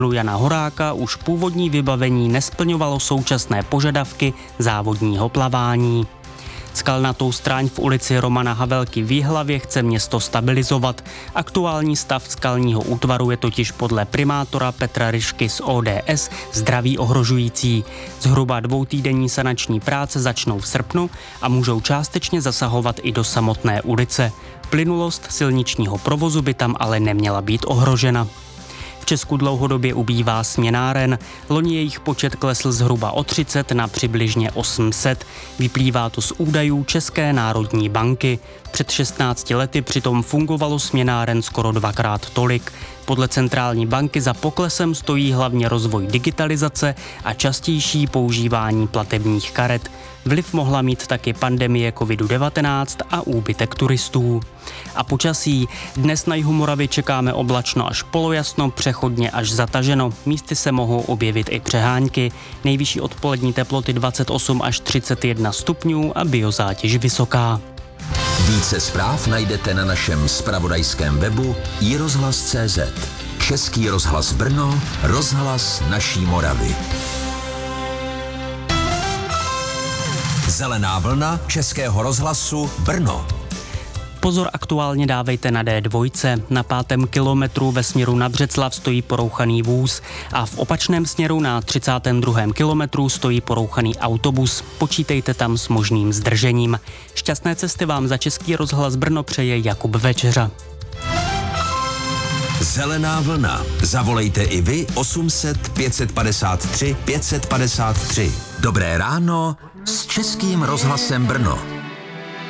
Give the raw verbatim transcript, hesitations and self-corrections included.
Jana Horáka už původní vybavení nesplňovalo současné požadavky závodního plavání. Skalnatou stráň v ulici Romana Havelky v Jihlavě chce město stabilizovat. Aktuální stav skalního útvaru je totiž podle primátora Petra Ryšky z O D S zdraví ohrožující. Zhruba dvoutýdenní sanační práce začnou v srpnu a můžou částečně zasahovat i do samotné ulice. Plynulost silničního provozu by tam ale neměla být ohrožena. V Česku dlouhodobě ubývá směnáren. Loni jejich počet klesl zhruba o třicet na přibližně osm set. Vyplývá to z údajů České národní banky. Před šestnácti lety přitom fungovalo směnáren skoro dvakrát tolik. Podle centrální banky za poklesem stojí hlavně rozvoj digitalizace a častější používání platebních karet. Vliv mohla mít taky pandemie kovidu devatenáct a úbytek turistů. A počasí. Dnes na jihu Moravy čekáme oblačno až polojasno, přechodně až zataženo. Místy se mohou objevit i přehánky. Nejvyšší odpolední teploty dvacet osm až třicet jedna stupňů a biozátěž vysoká. Více zpráv najdete na našem zpravodajském webu i rozhlas tečka cé zet. Český rozhlas Brno, rozhlas naší Moravy. Zelená vlna Českého rozhlasu Brno. Pozor aktuálně dávejte na D dva. Na pátém kilometru ve směru na Břeclav stojí porouchaný vůz a v opačném směru na třicátém druhém kilometru stojí porouchaný autobus. Počítejte tam s možným zdržením. Šťastné cesty vám za Český rozhlas Brno přeje Jakub Večeřa. Zelená vlna. Zavolejte i vy osm set pět padesát tři pět padesát tři. Dobré ráno s Českým rozhlasem Brno.